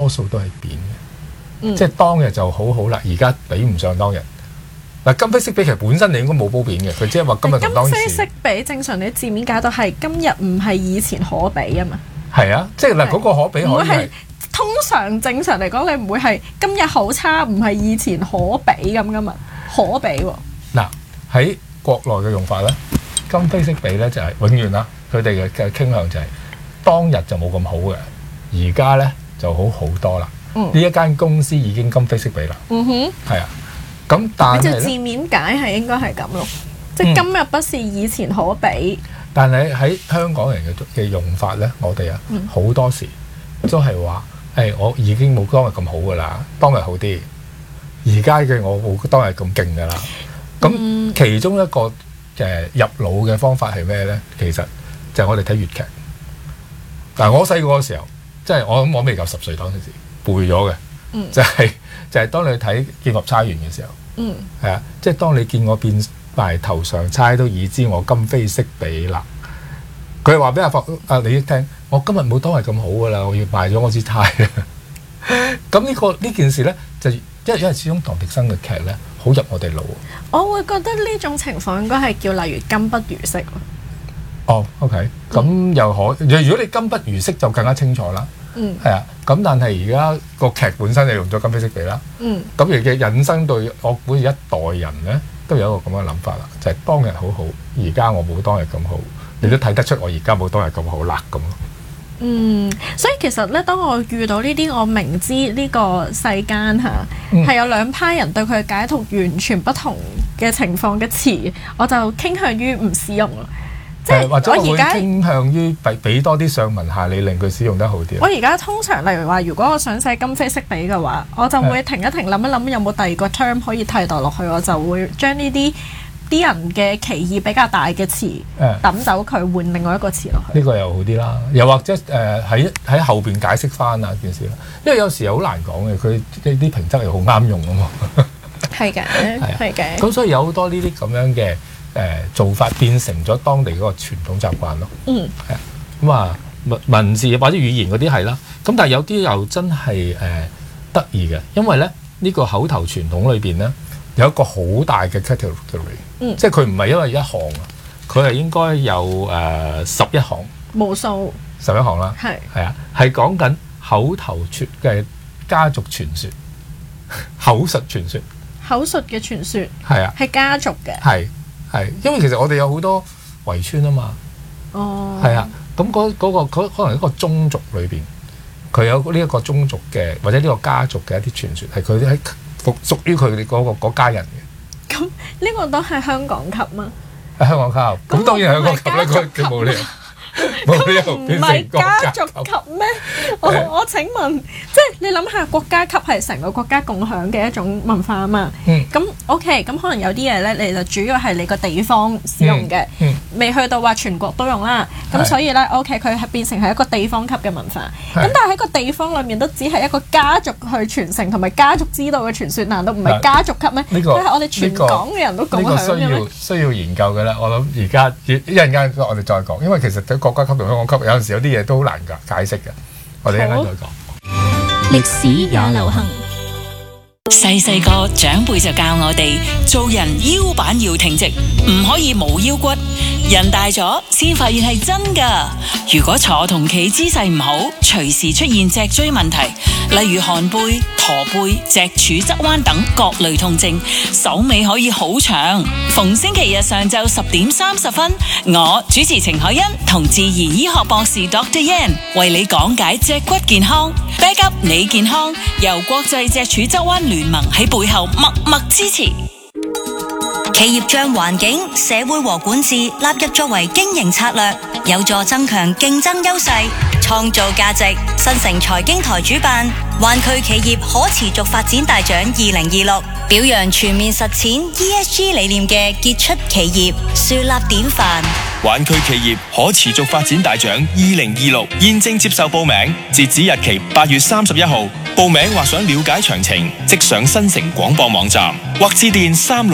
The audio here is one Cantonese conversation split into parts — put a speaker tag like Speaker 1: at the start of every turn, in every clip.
Speaker 1: 多數都係扁嘅，即係當日就好好啦，而家比唔上當日。嗱，今非昔比其實本身你應該冇褒貶嘅，佢即係話今日同當時。
Speaker 2: 今非昔比正常你字面解到係今日唔係以前可比啊嘛。
Speaker 1: 係啊，即係嗱嗰個可比可以係。
Speaker 2: 通常正常嚟講，你唔會係今日好差，唔係以前可比咁噶嘛？可比喎。嗱
Speaker 1: 喺國內嘅用法咧，今非昔比咧就係永遠啦，佢哋嘅傾向就係當日就冇咁好嘅，而家咧就好好多啦。呢一間公司已經今非昔比啦。係啊。咁但係咧，
Speaker 2: 字面解係應該係咁咯，即係今日不是以前可比。
Speaker 1: 但係喺香港人嘅用法咧，我哋啊好多時都係話。我已經冇當日咁好噶啦，當日好啲。而家嘅我冇當日咁勁噶啦。咁其中一個入腦嘅方法係咩咧？其實就係我哋睇粵劇。但係我細個嘅時候，即係我未夠10歲當時背咗嘅，就係當你睇《劍俠釵圓》嘅時候，係啊，即係當你見我變埋頭上釵，都已知我今非昔比啦。佢係話俾阿李益聽，我今日冇當日咁好噶啦，我要賣咗我支釵啊！咁呢件事咧，就因為始終唐滌生嘅劇咧，好入我哋腦。
Speaker 2: 我會覺得呢種情況應該係叫例如今不如昔。
Speaker 1: 哦 ，OK， 咁又可，如果你今不如昔就更加清楚啦。係啊，咁但係而家個劇本身就用咗今非昔比啦。咁亦嘅引申到我估一代人咧，都有一個咁嘅諗法啦，就係當日好好，而家我冇當日咁好。你都睇得出我而家冇當日咁好辣咁咯。
Speaker 2: 所以其實咧，當我遇到呢啲我明知呢個世間嚇係有兩派人對佢解讀完全不同嘅情況嘅詞，我就傾向於唔使用咯。即係
Speaker 1: 或者我會傾向於俾多啲上文下理，令佢使用得好啲。
Speaker 2: 我而家通常例如話，如果我想寫今非昔比嘅話，我就會停一停，諗一諗有冇第二個 term 可以替代落去，我就會將呢啲人嘅歧義比較大嘅詞抌走佢，換另外一個詞落去。
Speaker 1: 呢個又好啲啦，又或者喺後邊解釋翻啊件事啦，因為有時好難講嘅，佢啲評則又好啱用啊嘛。
Speaker 2: 係嘅，係嘅。
Speaker 1: 咁所以有好多呢啲咁樣嘅做法，變成咗當地嗰個傳統習慣咯。係啊。咁啊文字或者語言嗰啲係啦，咁但係有啲又真係得意嘅，因為咧呢個口頭傳統裏邊咧有一個好大嘅 category。即係佢唔係因為一行啊，佢係應該有11行，
Speaker 2: 無數
Speaker 1: 11行啦，係啊，係講緊口頭傳嘅家族傳說、口述傳說、
Speaker 2: 口述嘅傳說，
Speaker 1: 係啊，
Speaker 2: 係家族嘅，
Speaker 1: 係因為其實我哋有好多圍村啊嘛，係啊，咁嗰個可能一個宗族裏邊，佢有呢一個宗族嘅或者呢個家族嘅一啲傳說，係佢喺屬於佢哋嗰家人嘅。
Speaker 2: 咁呢個都係香港級嘛？
Speaker 1: 香港級，咁當然係香港級啦，佢冇理由。
Speaker 2: 唔係家族級咩？我請問，即係你諗下，國家級係成個國家共享嘅一種文化啊嘛。咁 OK，咁可能有啲嘢咧，你就主要係你個地方使用嘅，未去到話全國都用啦。咁所以咧 OK，佢係變成係一個地方級嘅文化。咁但係喺個地方裏面都只係一個家族去傳承同埋家族知道嘅傳說，難道唔係家族級咩？佢係我哋全港嘅人都共享嘅咩？
Speaker 1: 需要研究嘅啦。我諗而家一陣間我哋再講，因為其實國家級同香港級有陣時有啲嘢都好難解釋嘅，我哋一陣間再講。
Speaker 3: 歷史也流行，細細個長輩就教我哋做人腰板要挺直，唔可以冇腰骨。人大咗先發現係真㗎。如果坐同企姿勢唔好，隨時出現脊椎問題，例如寒背、駝背、脊柱側彎等各類痛症，手尾可以好長。逢星期日上晝10:30，我主持程海欣同自然醫學博士 Dr. Yan 為你講解脊骨健康，back up 你健康，由國際脊柱側彎聯盟喺背後默默支持。
Speaker 4: 企業將環境、社會和管治納入作為經營策略，有助增強競爭優勢，創造價值。新城財經台主辦灣區企業可持續發展大獎2026，表揚全面實踐 ESG 理念嘅傑出企業，樹立典範。
Speaker 5: 灣區企業可持續發展大獎2026現正接受報名，截止日期8月31號。報名或想了解詳情，即上新城廣播網站或致電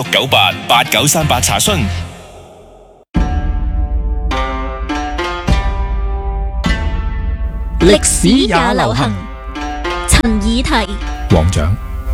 Speaker 5: 36988938查詢。
Speaker 3: 歷史也流行，陳
Speaker 6: 議題。
Speaker 1: 黃獎，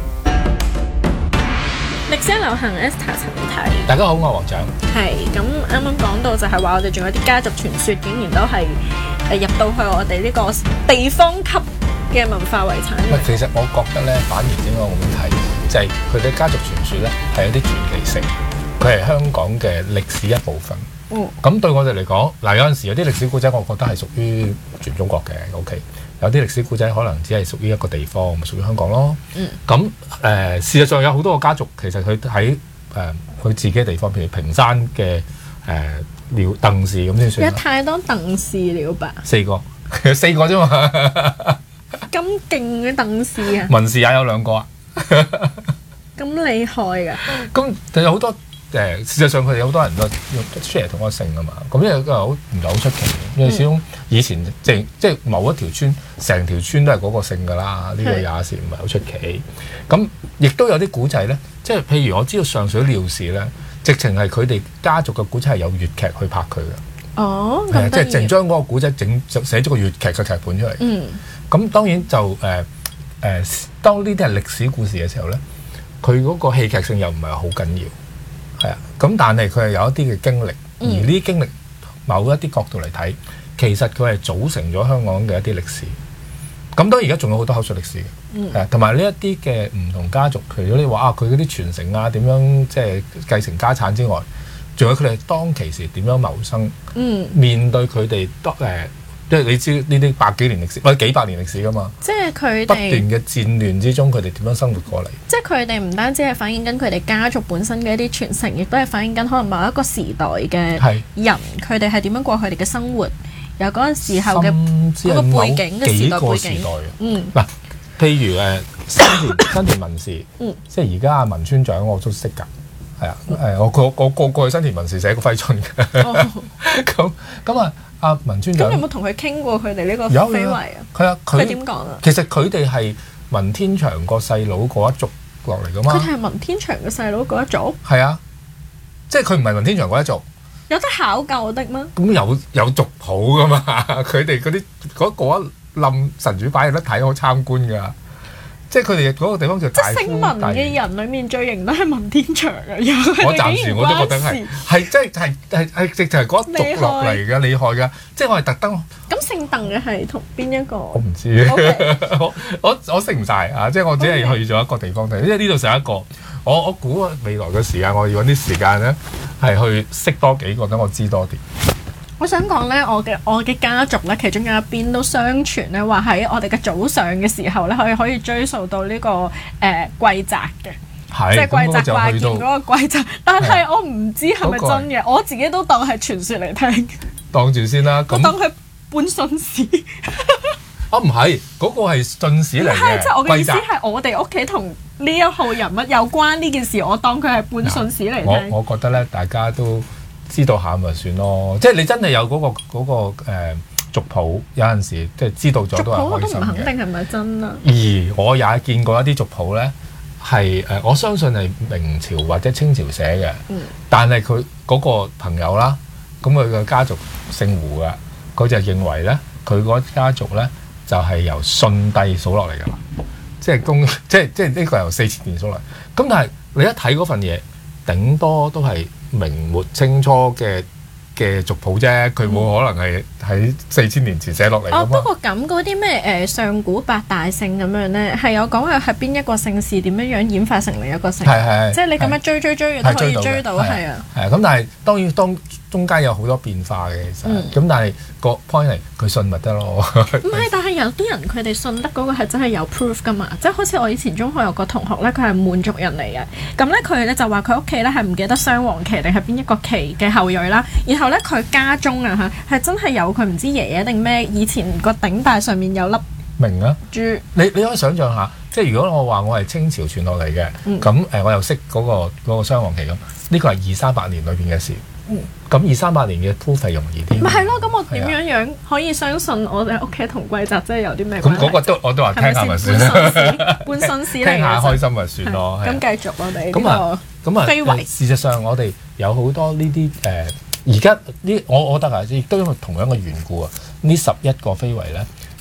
Speaker 2: 歷史流行 Esther 陳提。
Speaker 1: 大家好，我係黃獎。
Speaker 2: 係咁啱啱講到就係話我哋仲有啲家族傳說，竟然都係入到去我哋呢個地方級嘅文化遺產。
Speaker 1: 其實我覺得咧，反而點解我咁睇，就係佢哋家族傳說咧係有啲傳奇性，佢係香港嘅歷史一部分。咁對我哋嚟講，嗱有陣時有啲歷史故仔，我覺得係屬於全中國嘅 ，OK。有啲歷史故仔可能只係屬於一個地方，咪屬於香港咯。咁事實上有好多個家族，其實佢喺佢自己嘅地方，譬如屏山嘅鄧氏咁先算。
Speaker 2: 有太多鄧氏了吧？4個
Speaker 1: 啫嘛。
Speaker 2: 咁勁嘅鄧氏啊！
Speaker 1: 文氏也有2個啊。
Speaker 2: 咁厲害㗎！
Speaker 1: 咁就有好多事實上佢哋好多人都 share 同一個姓啊嘛。咁因為都係好唔係好出奇，因為始終以前即係某一條村，成條村都係嗰個姓㗎啦。呢個也是唔係好出奇。咁亦都有啲古仔咧，即係譬如我知道上水廖氏咧，直情係佢哋家族嘅古仔係有粵劇去拍佢嘅。
Speaker 2: 哦，
Speaker 1: 即係淨將嗰個古仔寫咗個粵劇嘅劇本出嚟。咁當然就當呢啲係歷史故事嘅時候咧，佢嗰個戲劇性又唔係好緊要，係啊。咁但係佢係有一啲嘅經歷，而呢啲經歷某一啲角度嚟睇，其實佢係組成咗香港嘅一啲歷史。咁當然而家仲有好多口述歷史嘅，同埋呢一啲嘅唔同家族，除咗你話佢嗰啲傳承啊，點樣即係繼承家產之外，仲有佢哋當其時點樣謀生，面對佢哋即係你知呢啲百幾年歷史或者幾百年歷史㗎嘛，
Speaker 2: 即係佢哋
Speaker 1: 不斷嘅戰亂之中，佢哋點樣生活過嚟？
Speaker 2: 即係佢哋唔單止係反映緊佢哋家族本身嘅一啲傳承，亦都係反映緊可能某一個時代嘅人，佢哋係點樣過佢哋嘅生活，有嗰陣時候嘅嗰個背景嘅時代背景。嗱，譬如新田文氏，即係而家阿文村長我都識㗎。係啊，我過去新田文氏寫過揮春嘅。咁啊，阿文村長， 咁有冇同佢傾過佢哋呢個非遺啊？佢點講啊？
Speaker 1: 其實佢哋係文天祥個細佬嗰一族落嚟噶嘛。
Speaker 2: 佢哋係文天祥嘅細佬嗰一族？
Speaker 1: 係啊，即係佢唔係文天祥嗰一族。
Speaker 2: 有得考究的咩？
Speaker 1: 咁有族譜噶嘛？佢哋嗰啲嗰一冧神主牌有得睇，可參觀㗎。即係佢哋嗰個地方叫大夫第。姓文嘅
Speaker 2: 人裡面最型都係文天祥啊！
Speaker 1: 我暫時我都覺得係即係直就係嗰一族落嚟嘅，厲害㗎！即係我係特登。咁
Speaker 2: 姓鄧嘅係同邊一個？
Speaker 1: 我唔知，我識唔晒啊！即係我只係去咗一個地方睇，因為呢度就係一個我估未來嘅時間，我要揾啲時間咧係去識多幾個，等我知多啲。
Speaker 2: 我想講咧，我嘅家族咧，其中有一邊都相傳咧，話喺我哋嘅祖上嘅時候咧，可以追溯到呢個貴澤嘅，即係貴澤掛件嗰個貴澤。但係我唔知係咪真嘅，我自己都當係傳說嚟聽。
Speaker 1: 當住先啦，
Speaker 2: 我當佢半信史。
Speaker 1: 唔係，嗰個係信史嚟嘅。
Speaker 2: 即係我嘅意思係，我哋屋企同呢一號人物有關呢件事，我當佢係半信史嚟聽。
Speaker 1: 我覺得咧，大家都知道下咪算咯，即係你真係有嗰個族譜，有陣時即係知道咗都係開心嘅。族譜我都唔肯定係咪真啊。而我也見過一啲族譜咧，係我相信係明朝或者清朝寫嘅，但係佢嗰個朋友啦，咁佢嘅家族姓胡嘅，佢就認為咧，佢嗰家族咧就係由舜帝數落嚟㗎啦，即係呢個由4000年數落嚟。咁但係你一睇嗰份嘢，頂多都係明末清初嘅族譜啫，佢冇可能係喺4000年前寫落嚟。
Speaker 2: 不過咁嗰啲咩上古八大姓咁樣咧，係有講係邊一個姓氏點樣演化成另一個姓，即係你咁樣追都可以追到，係啊。咁
Speaker 1: 但係當然中間有好多變化嘅，其實咁但係個 point 係佢信咪得咯。
Speaker 2: 唔係，但係有啲人佢哋信得嗰個係真係有 proof 噶嘛，即係好似我以前中學有個同學咧，佢係滿族人嚟嘅，咁咧佢咧就話佢屋企咧係唔記得雙黃旗定係邊一個旗嘅後裔啦，然後咧佢家中啊嚇係真係有佢唔知爺爺定咩以前個頂戴上面有粒
Speaker 1: 明啊
Speaker 2: 珠。你
Speaker 1: 可以想象下，即係如果我話我係清朝傳落嚟嘅，咁我又識嗰個雙黃旗咁，呢個係238年裏邊嘅事。咁238年嘅 proof 係容易啲。
Speaker 2: 咪係咯，咁我點樣可以相信我哋屋企同貴澤真係有啲咩關係？
Speaker 1: 咁嗰個我都話聽下咪算啦，
Speaker 2: 半信史嚟嘅，
Speaker 1: 聽下開心咪算咯。
Speaker 2: 咁繼續我哋
Speaker 1: 咁
Speaker 2: 非遺。
Speaker 1: 事實上我哋有好多呢啲而家呢，我覺得啊，亦都因為同樣嘅緣故啊，呢11個非遺咧，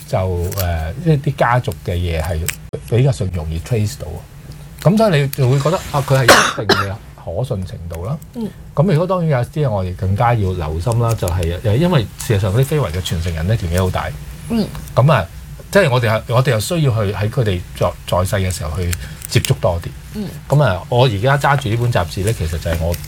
Speaker 1: 即係啲家族嘅嘢係比較上容易 trace 到，咁所以你就會覺得佢係一定嘅可信程度啦。咁如果當然有啲我哋更加要留心啦，就係因為事實上嗰啲非遺嘅傳承人咧年紀好大。咁啊，即係我哋又需要去喺佢哋在世嘅時候去接觸多啲。咁啊，我而家揸住呢本雜誌咧，其實就係我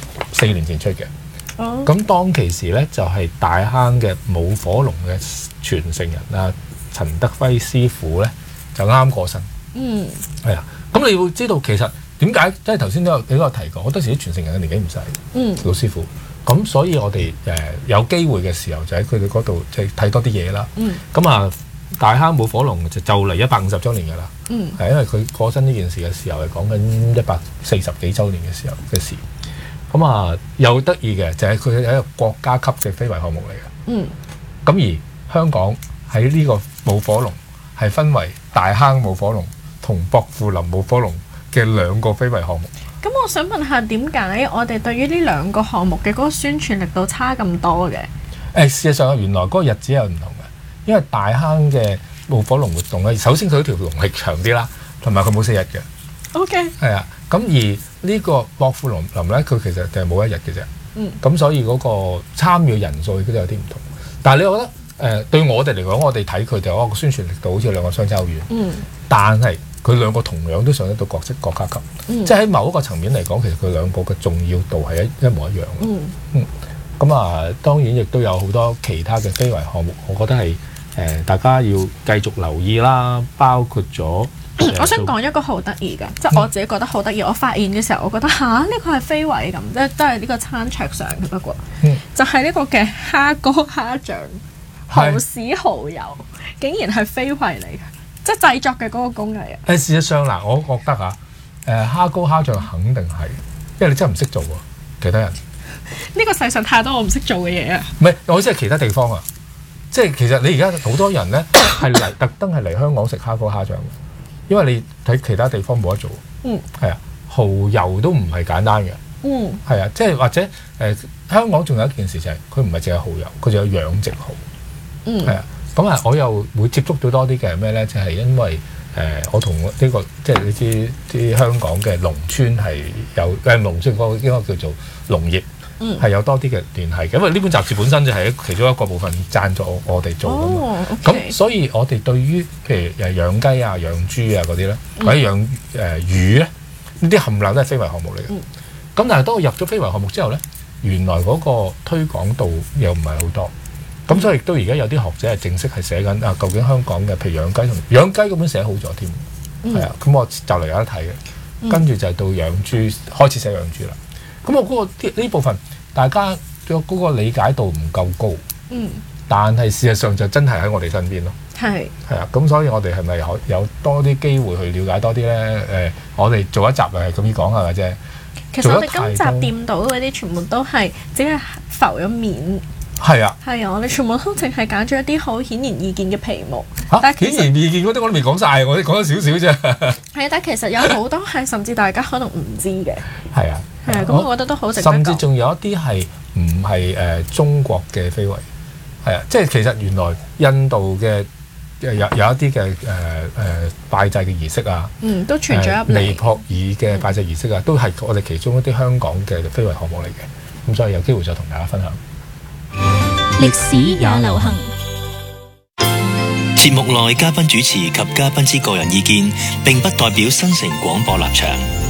Speaker 1: 4年前出嘅。咁當其時咧，就係大坑嘅舞火龍嘅傳承人啊，陳德輝師傅咧就啱過身。係啊，咁你會知道其實點解？即係頭先你都有提過，好多時啲傳承人嘅年紀唔細，老師傅。咁所以我哋有機會嘅時候，就喺佢哋嗰度即係睇多啲嘢啦。咁啊，大坑舞火龍就嚟150週年㗎啦。係因為佢過身呢件事嘅時候係講緊140幾週年嘅時候嘅事。咁啊，又得意嘅就係佢係一個國家級嘅非遺項目嚟嘅。咁而香港喺呢個舞火龍係分為大坑舞火龍同薄扶林舞火龍嘅2個非遺項目。
Speaker 2: 咁我想問下，點解我哋對於呢2個項目嘅嗰個宣傳力度差咁多嘅？
Speaker 1: 事實上原來嗰個日子係唔同嘅，因為大坑嘅舞火龍活動咧，首先佢條龍係長啲啦，同埋佢冇4日嘅。OK。係啊，咁而呢個薄扶林咧，佢其實就係冇1日嘅啫。咁所以嗰個參與人數亦都有啲唔同。但係你覺得對我哋嚟講，我哋睇佢就個宣傳力度好似2個相差好遠。但係佢2個同樣都上得到國家級。即係喺某一個層面嚟講，其實佢2個嘅重要度係一模一樣。咁啊，當然亦都有好多其他嘅非遺項目，我覺得係大家要繼續留意啦，包括咗。
Speaker 2: 我想講一個好得意嘅，即係我自己覺得好得意。我發現嘅時候，我覺得呢個係非遺咁，即係都係呢個餐桌上嘅。不過，就係呢個嘅蝦膏蝦醬、蠔豉蠔油，竟然係非遺嚟嘅，即係製作嘅嗰個工藝啊！
Speaker 1: 事實上嗱，我覺得蝦膏蝦醬肯定係，因為你真係唔識做喎，其他人。
Speaker 2: 呢個世上太多我唔識做嘅嘢啊！
Speaker 1: 唔係，我意思係其他地方啊，即係其實你而家好多人咧係特登係嚟香港食蝦膏蝦醬。因為你睇其他地方冇得做，係啊，蠔油都唔係簡單嘅，係啊，即係或者香港仲有一件事就係佢唔係淨係蠔油，佢仲有養殖蠔，係啊，咁啊，我又會接觸到多啲嘅係咩咧？就係因為我同呢個即係你知啲香港嘅農村係有農村嗰個應該叫做農業。係有多啲嘅聯繫嘅，因為呢本雜誌本身就係其中一個部分贊助我哋做㗎嘛。咁所以我哋對於譬如養雞啊、養豬啊嗰啲咧，或者養魚咧，呢啲冚唪唥都係非遺項目嚟嘅。咁但係當我入咗非遺項目之後咧，原來嗰個推廣度又唔係好多。咁所以亦都而家有啲學者係正式係寫緊究竟香港嘅譬如養雞嗰本寫好咗添，係啊。咁我就嚟有得睇嘅，跟住就到養豬開始寫養豬啦。咁我嗰個呢部分，大家嘅嗰個理解度唔夠高，但係事實上就真係喺我哋身邊咯。係啊，咁所以我哋係咪有多啲機會去了解多啲咧？我哋做一集係咁樣講係咪啫？
Speaker 2: 其實我哋今集掂到嗰啲全部都係只係浮咗面。係啊，我哋全部都淨係揀咗一啲好顯然易見嘅皮毛。但係顯然易見嗰啲我都未講晒，我哋講咗少少啫。係，但係其實有好多係甚至大家可能唔知嘅。係啊。咁我覺得都好值得講。甚至仲有一啲係唔係中國嘅非遺，係啊，即係其實原來印度嘅有一啲嘅拜祭嘅儀式啊，都傳咗入嚟。尼泊爾嘅拜祭儀式啊，都係我哋其中一啲香港嘅非遺項目嚟嘅。咁所以有機會再同大家分享。
Speaker 3: 歷史也流行。
Speaker 5: 節目內嘉賓主持及嘉賓之個人意見，並不代表新城廣播立場。